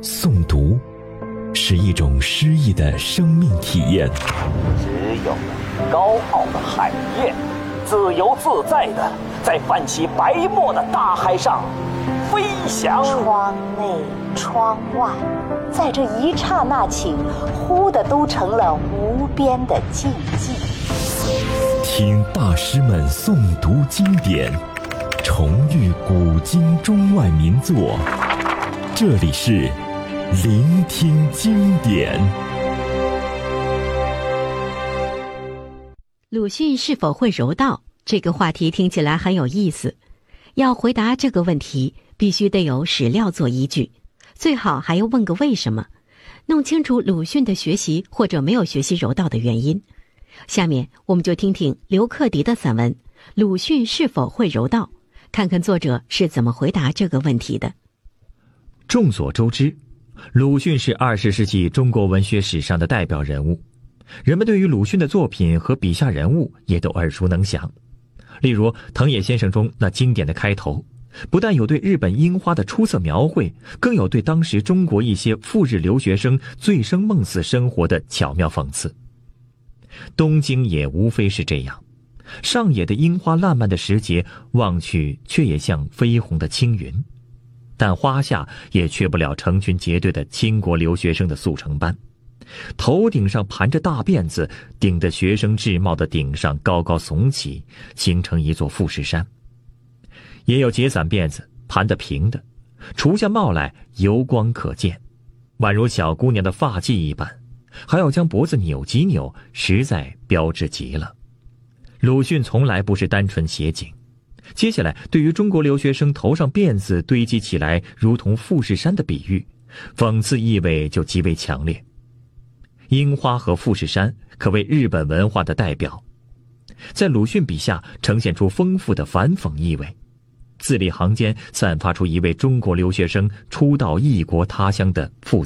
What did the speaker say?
诵读是一种诗意的生命体验。 只有高傲的海燕，自由自在地在泛起白沫的大海上飞翔。 窗内窗外，在这一刹那间，忽的都成了无边的静寂。 听大师们诵读经典，重遇古今中外名作，这里是聆听经典。 鲁迅是否会柔道？这个话题听起来很有意思。要回答这个问题，必须得有史料做依据，最好还要问个为什么，弄清楚鲁迅的学习或者没有学习柔道的原因。下面我们就听听刘克迪的散文《鲁迅是否会柔道》，看看作者是怎么回答这个问题的。 众所周知，鲁迅是20世纪中国文学史上的代表人物，人们对于鲁迅的作品和笔下人物也都耳熟能详。例如藤野先生中那经典的开头，不但有对日本樱花的出色描绘，更有对当时中国一些赴日留学生醉生梦死生活的巧妙讽刺。东京也无非是这样，上野的樱花烂漫的时节，望去却也像绯红的青云，但花下也缺不了成群结队的清国留学生的速成班，头顶上盘着大辫子，顶着学生制帽的顶上高高耸起，形成一座富士山。也有解散辫子盘得平的，除下帽来油光可见，宛如小姑娘的发髻一般，还要将脖子扭几扭，实在标致极了。鲁迅从来不是单纯写景，接下来对于中国留学生头上辫子堆积起来如同富士山的比喻，讽刺意味就极为强烈。樱花和富士山可谓日本文化的代表，在鲁迅笔下呈现出丰富的反讽意味，字里行间散发出一位中国留学生初到异国他乡的复